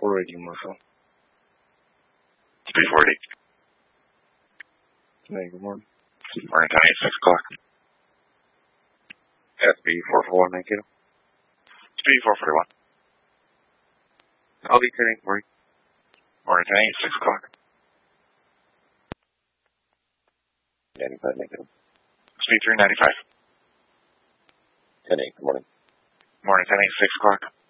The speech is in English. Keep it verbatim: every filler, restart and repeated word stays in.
four eighty Marshall. three forty. Hey, good morning. Morning, ten eight, six o'clock. S B four four one, thank you. Speed four forty-one. I'll be ten eight, morning. Morning, ten eight, six o'clock. ninety-five, negative. Speed three ninety-five. ten eight, good morning. Morning, ten eight, six o'clock.